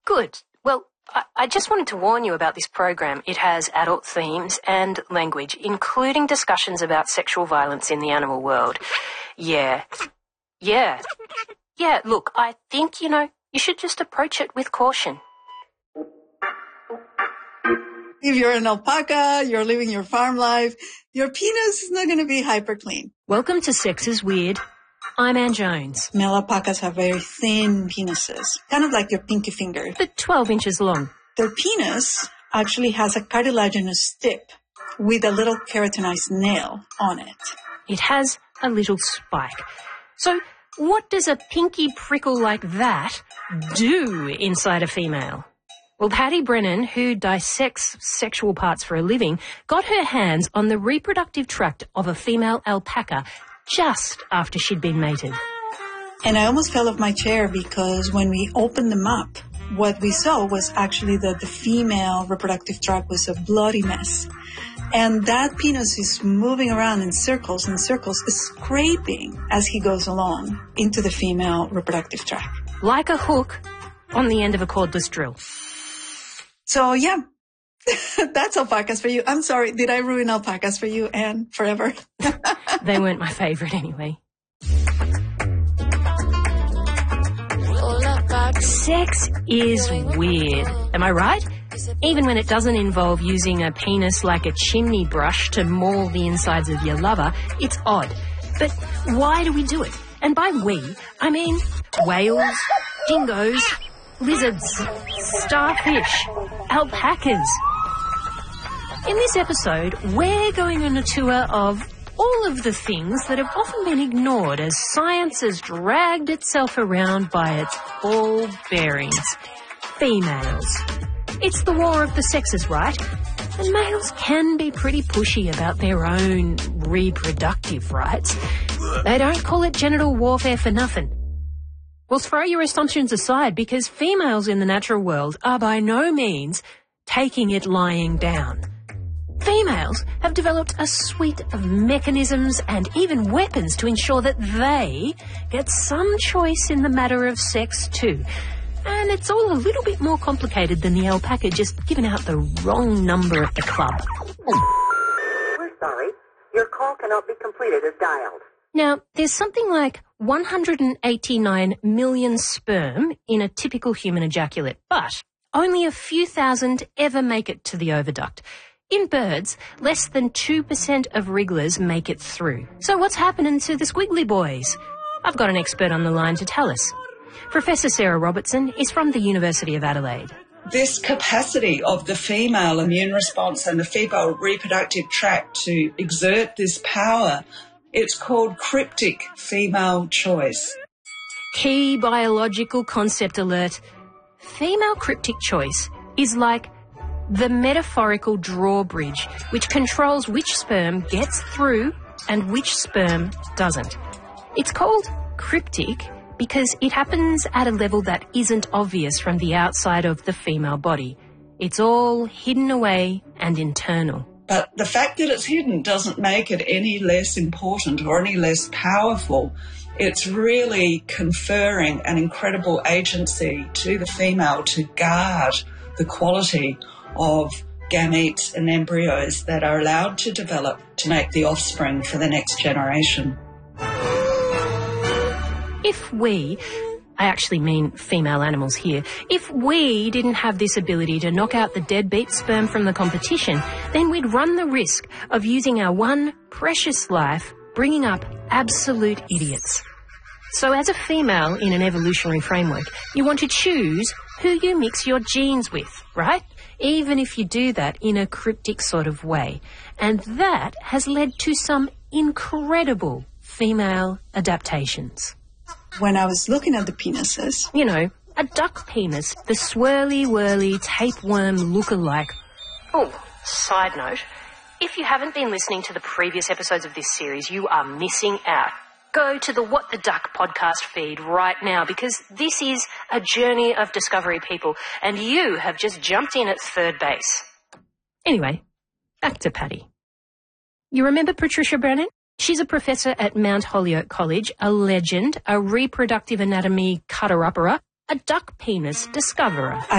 Good. Well, I just wanted to warn you about this program. It has adult themes and language, including discussions about sexual violence in the animal world. Yeah, look, I think, you should just approach it with caution. If you're an alpaca, you're living your farm life, your penis is not going to be hyper clean. Welcome to Sex is Weird. I'm Ann Jones. Male alpacas have very thin penises, kind of like your pinky finger. But 12 inches long. Their penis actually has a cartilaginous tip with a little keratinized nail on it. It has a little spike. So what does a pinky prickle like that do inside a female? Well, Patty Brennan, who dissects sexual parts for a living, got her hands on the reproductive tract of a female alpaca just after she'd been mated. And I almost fell off my chair because when we opened them up, what we saw was actually that the female reproductive tract was a bloody mess. And that penis is moving around in circles and circles, scraping as he goes along into the female reproductive tract. Like a hook on the end of a cordless drill. So, yeah, that's alpacas for you. I'm sorry. Did I ruin alpacas for you, Anne, forever? They weren't my favorite anyway. Sex is weird. Am I right? Even when it doesn't involve using a penis like a chimney brush to maul the insides of your lover, it's odd. But why do we do it? And by we, I mean whales, dingoes, lizards, starfish, alpacas. In this episode, we're going on a tour of all of the things that have often been ignored as science has dragged itself around by its ball bearings. Females. It's the war of the sexes, right? And males can be pretty pushy about their own reproductive rights. They don't call it genital warfare for nothing. Well, throw your assumptions aside because females in the natural world are by no means taking it lying down. Females have developed a suite of mechanisms and even weapons to ensure that they get some choice in the matter of sex too. And it's all a little bit more complicated than the alpaca just giving out the wrong number at the club. We're sorry. Your call cannot be completed as dialed. Now, there's something like 189 million sperm in a typical human ejaculate, but only a few thousand ever make it to the oviduct. In birds, less than 2% of wrigglers make it through. So what's happening to the squiggly boys? I've got an expert on the line to tell us. Professor Sarah Robertson is from the University of Adelaide. This capacity of the female immune response and the female reproductive tract to exert this power, it's called cryptic female choice. Key biological concept alert. Female cryptic choice is like the metaphorical drawbridge, which controls which sperm gets through and which sperm doesn't. It's called cryptic because it happens at a level that isn't obvious from the outside of the female body. It's all hidden away and internal. But the fact that it's hidden doesn't make it any less important or any less powerful. It's really conferring an incredible agency to the female to guard the quality of gametes and embryos that are allowed to develop to make the offspring for the next generation. If we, I actually mean female animals here, if we didn't have this ability to knock out the deadbeat sperm from the competition, then we'd run the risk of using our one precious life bringing up absolute idiots. So as a female in an evolutionary framework, you want to choose who you mix your genes with, right? Even if you do that in a cryptic sort of way. And that has led to some incredible female adaptations. When I was looking at the penises... You know, a duck penis, the swirly-whirly tapeworm look-alike. Oh, side note, if you haven't been listening to the previous episodes of this series, you are missing out. Go to the What the Duck podcast feed right now because this is a journey of discovery, people, and you have just jumped in at third base. Anyway, back to Patty. You remember Patricia Brennan? She's a professor at Mount Holyoke College, a legend, a reproductive anatomy cutter-upperer, a duck penis discoverer.